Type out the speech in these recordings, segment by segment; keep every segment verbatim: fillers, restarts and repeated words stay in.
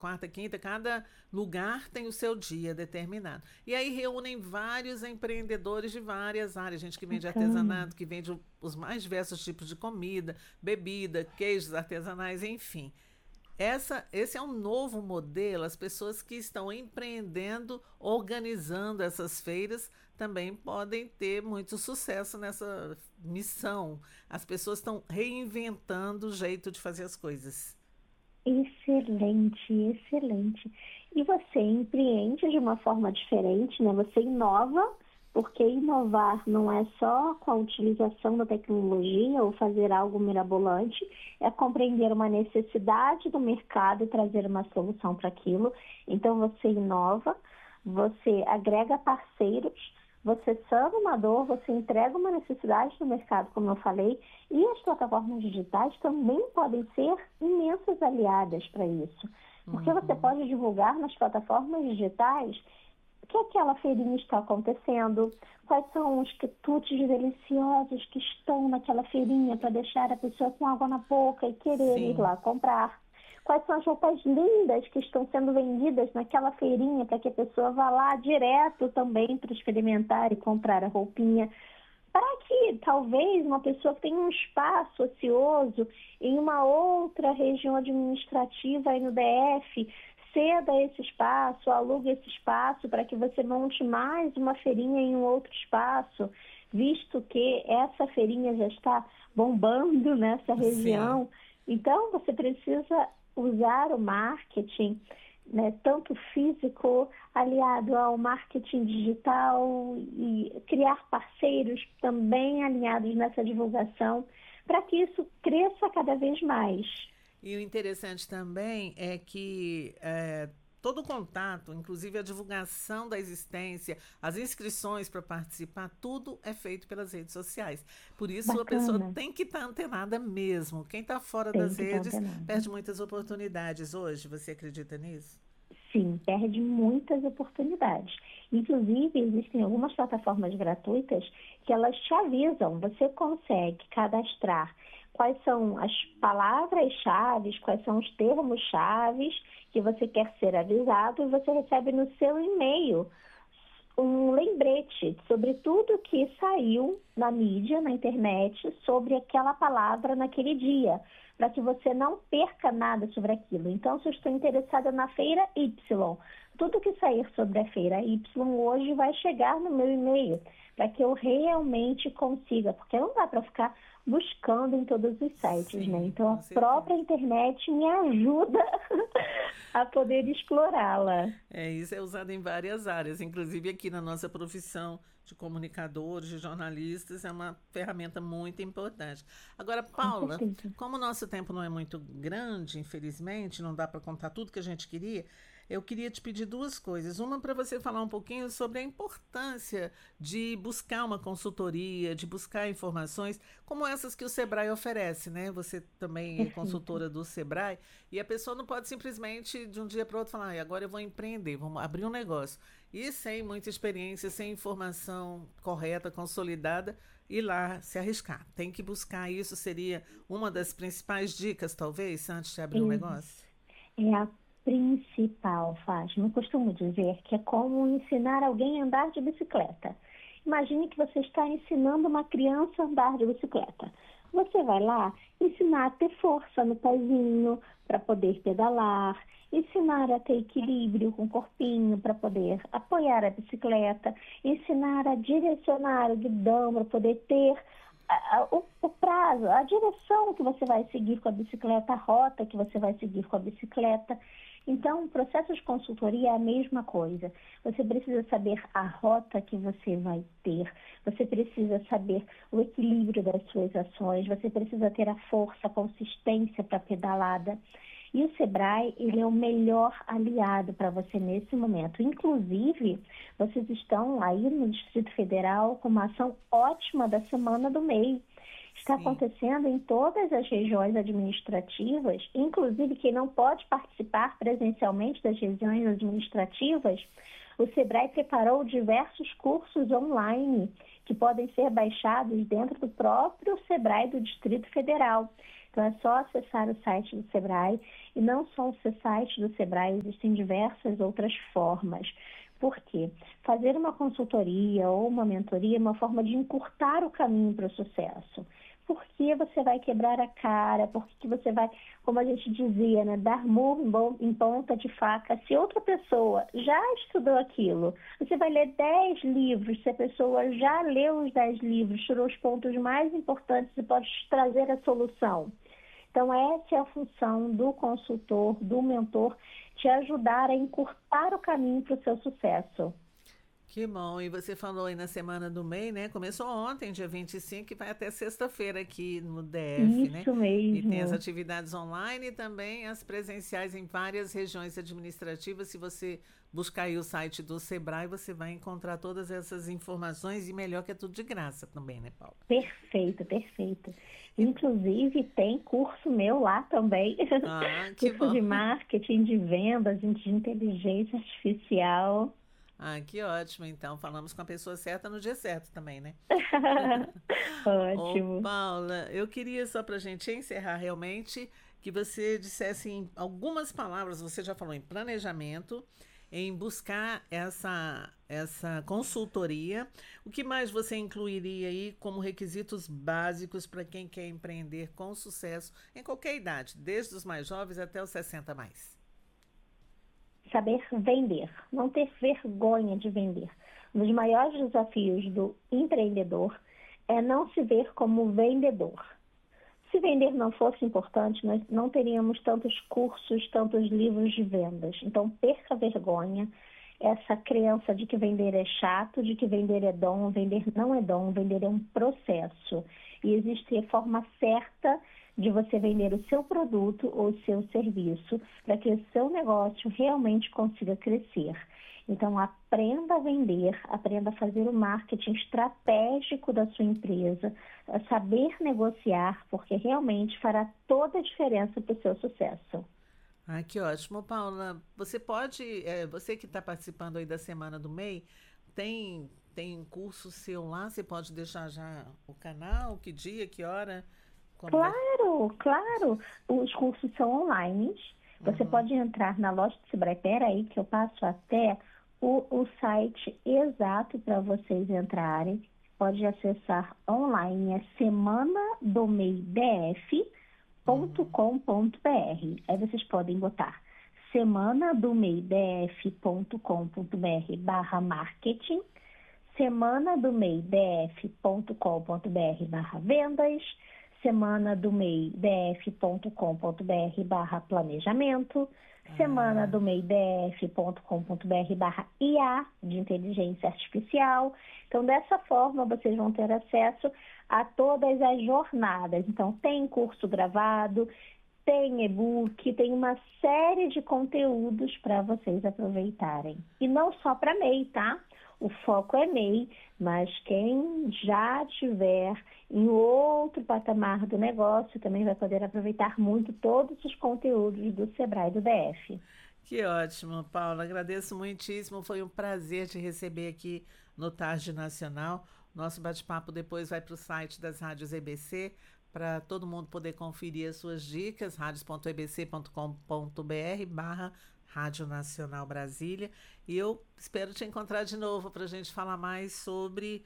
quarta, quinta, cada lugar tem o seu dia determinado. E aí reúnem vários empreendedores de várias áreas, gente que vende Bacana. artesanato, que vende o- os mais diversos tipos de comida, bebida, queijos artesanais, enfim. Essa, esse é um novo modelo. As pessoas que estão empreendendo, organizando essas feiras, também podem ter muito sucesso nessa missão. As pessoas estão reinventando o jeito de fazer as coisas. Excelente, excelente. E você empreende de uma forma diferente, né? Você inova, porque inovar não é só com a utilização da tecnologia ou fazer algo mirabolante, é compreender uma necessidade do mercado e trazer uma solução para aquilo. Então você inova, você agrega parceiros, você sana uma dor, você entrega uma necessidade no mercado, como eu falei, e as plataformas digitais também podem ser imensas aliadas para isso. Porque você Uhum. pode divulgar nas plataformas digitais que aquela feirinha está acontecendo, quais são os quitutes deliciosos que estão naquela feirinha para deixar a pessoa com água na boca e querer ir Sim. lá comprar. Quais são as roupas lindas que estão sendo vendidas naquela feirinha para que a pessoa vá lá direto também para experimentar e comprar a roupinha. Para que talvez uma pessoa que tenha um espaço ocioso em uma outra região administrativa aí no D F, ceda esse espaço, alugue esse espaço para que você monte mais uma feirinha em um outro espaço, visto que essa feirinha já está bombando nessa Sim. região. Então, você precisa usar o marketing, né, tanto físico, aliado ao marketing digital e criar parceiros também alinhados nessa divulgação, para que isso cresça cada vez mais. E o interessante também é que é, todo o contato, inclusive a divulgação da existência, as inscrições para participar, tudo é feito pelas redes sociais. Por isso a pessoa Bacana, tem que estar antenada mesmo. Quem está fora tem das que estar redes antenado. perde muitas oportunidades hoje. Você acredita nisso? Sim, perde muitas oportunidades. Inclusive, existem algumas plataformas gratuitas que elas te avisam, você consegue cadastrar quais são as palavras-chave, quais são os termos-chave que você quer ser avisado e você recebe no seu e-mail um lembrete sobre tudo que saiu na mídia, na internet, sobre aquela palavra naquele dia, para que você não perca nada sobre aquilo. Então, se eu estou interessada na feira Y, tudo que sair sobre a feira Y hoje vai chegar no meu e-mail, para que eu realmente consiga, porque não dá para ficar buscando em todos os sites, né? Sim, Então, a com certeza. própria internet me ajuda a poder explorá-la. É, isso é usado em várias áreas, inclusive aqui na nossa profissão de comunicadores, de jornalistas, é uma ferramenta muito importante. Agora, Com Paula, certeza. como o nosso tempo não é muito grande, infelizmente, não dá para contar tudo que a gente queria, eu queria te pedir duas coisas. Uma para você falar um pouquinho sobre a importância de buscar uma consultoria, de buscar informações como essas que o Sebrae oferece, né? Você também é Perfeito. consultora do Sebrae e a pessoa não pode simplesmente de um dia para o outro falar, "Ai, agora eu vou empreender, vamos abrir um negócio. E sem muita experiência, sem informação correta, consolidada, ir lá se arriscar. Tem que buscar isso, seria uma das principais dicas, talvez, antes de abrir um negócio? É a principal, Fátima. Eu costumo dizer que é como ensinar alguém a andar de bicicleta. Imagine que você está ensinando uma criança a andar de bicicleta. Você vai lá ensinar a ter força no pezinho para poder pedalar, ensinar a ter equilíbrio com o corpinho para poder apoiar a bicicleta, ensinar a direcionar o guidão para poder ter a- a- o, o prazo, a direção que você vai seguir com a bicicleta, a rota que você vai seguir com a bicicleta. Então, o processo de consultoria é a mesma coisa. Você precisa saber a rota que você vai ter, você precisa saber o equilíbrio das suas ações, você precisa ter a força, a consistência para a pedalada. E o Sebrae, ele é o melhor aliado para você nesse momento. Inclusive, vocês estão aí no Distrito Federal com uma ação ótima da Semana do M E I. Está Sim. acontecendo em todas as regiões administrativas, inclusive quem não pode participar presencialmente das regiões administrativas, o Sebrae preparou diversos cursos online que podem ser baixados dentro do próprio Sebrae do Distrito Federal. Então, é só acessar o site do Sebrae. E não só o site do Sebrae, existem diversas outras formas. Por quê? Fazer uma consultoria ou uma mentoria é uma forma de encurtar o caminho para o sucesso. Por que você vai quebrar a cara? Por que você vai, como a gente dizia, né, dar murro em ponta de faca? Se outra pessoa já estudou aquilo, você vai ler dez livros. Se a pessoa já leu os dez livros, tirou os pontos mais importantes e pode trazer a solução. Então, essa é a função do consultor, do mentor, te ajudar a encurtar o caminho para o seu sucesso. Que bom. E você falou aí na Semana do M E I, né? Começou ontem, dia vinte e cinco, e vai até sexta-feira aqui no D F, né? Isso mesmo. E tem as atividades online e também as presenciais em várias regiões administrativas. Se você buscar aí o site do Sebrae, você vai encontrar todas essas informações e melhor que é tudo de graça também, né, Paula? Perfeito, perfeito. Inclusive, tem curso meu lá também. Ah, que curso bom. de marketing, de vendas, de inteligência artificial. Ah, que ótimo. Então, falamos com a pessoa certa no dia certo também, né? Ótimo. Ô, Paula, eu queria só para a gente encerrar realmente que você dissesse em algumas palavras, você já falou em planejamento, em buscar essa, essa consultoria. O que mais você incluiria aí como requisitos básicos para quem quer empreender com sucesso em qualquer idade, desde os mais jovens até os sessenta mais? Saber vender, não ter vergonha de vender. Um dos maiores desafios do empreendedor é não se ver como vendedor. Se vender não fosse importante, nós não teríamos tantos cursos, tantos livros de vendas. Então, perca a vergonha, essa crença de que vender é chato, de que vender é dom. Vender não é dom, vender é um processo. E existe a forma certa de você vender o seu produto ou o seu serviço para que o seu negócio realmente consiga crescer. Então, aprenda a vender, aprenda a fazer o marketing estratégico da sua empresa, a saber negociar, porque realmente fará toda a diferença para o seu sucesso. Ah, que ótimo. Paula, você pode, é, você que está participando aí da Semana do M E I, tem, tem curso seu lá? Você pode deixar já o canal, que dia, que hora? Como vai? Claro, claro. Os cursos são online. Você Uhum. pode entrar na loja do Sebrae. Pera aí que eu passo até o, o site exato para vocês entrarem. Pode acessar online, é semana do M E I D F ponto com ponto b r. Aí vocês podem botar semana do M E I D F ponto com ponto b r barra marketing, semana do M E I D F ponto com ponto b r barra vendas, semana do M E I D F ponto com ponto b r barra planejamento, semana do M E I D F ponto com ponto b r barra I A, de inteligência artificial. Então, dessa forma, vocês vão ter acesso a todas as jornadas. Então, tem curso gravado, tem e-book, tem uma série de conteúdos para vocês aproveitarem. E não só para M E I, tá? O foco é M E I, mas quem já tiver em outro patamar do negócio também vai poder aproveitar muito todos os conteúdos do Sebrae do D F. Que ótimo, Paula. Agradeço muitíssimo. Foi um prazer te receber aqui no Tarde Nacional. Nosso bate-papo depois vai para o site das rádios E B C, para todo mundo poder conferir as suas dicas, radios ponto e b c ponto com ponto b r barra Rádio Nacional Brasília. E eu espero te encontrar de novo para a gente falar mais sobre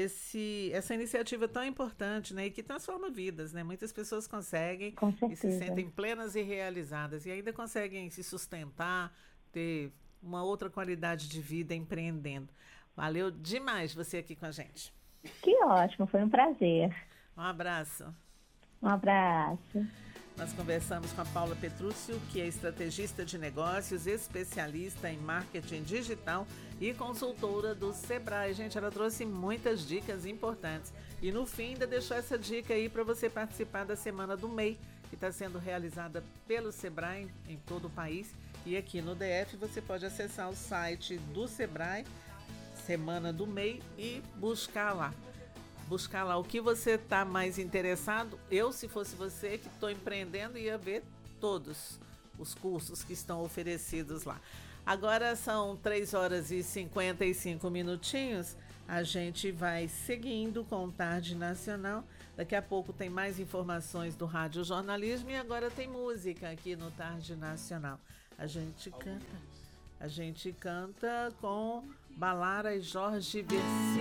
esse, essa iniciativa tão importante, né, e que transforma vidas, né? Muitas pessoas conseguem Com e se certeza. sentem plenas e realizadas e ainda conseguem se sustentar, ter uma outra qualidade de vida empreendendo. Valeu demais você aqui com a gente. Que ótimo, foi um prazer. Um abraço. Um abraço. Nós conversamos com a Paula Petrúcio, que é estrategista de negócios, especialista em marketing digital e consultora do Sebrae. Gente, ela trouxe muitas dicas importantes. E no fim ainda deixou essa dica aí para você participar da Semana do M E I, que está sendo realizada pelo Sebrae em todo o país. E aqui no D F você pode acessar o site do Sebrae, Semana do M E I, e buscar lá. Buscar lá o que você está mais interessado. Eu, se fosse você que estou empreendendo, ia ver todos os cursos que estão oferecidos lá. Agora são três horas e cinquenta e cinco minutinhos. A gente vai seguindo com o Tarde Nacional. Daqui a pouco tem mais informações do Rádio Jornalismo e agora tem música aqui no Tarde Nacional. A gente canta, a gente canta com Balara e Jorge Versilo.